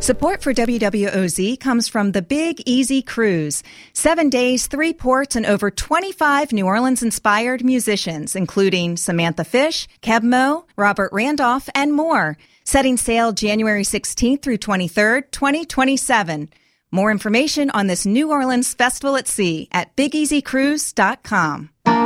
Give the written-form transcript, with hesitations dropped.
Support for WWOZ comes from the Big Easy Cruise. 7 days, 3 ports, and over 25 New Orleans-inspired musicians, including Samantha Fish, Keb Mo, Robert Randolph, and more. Setting sail January 16th through 23rd, 2027. More information on this New Orleans Festival at Sea at BigEasyCruise.com.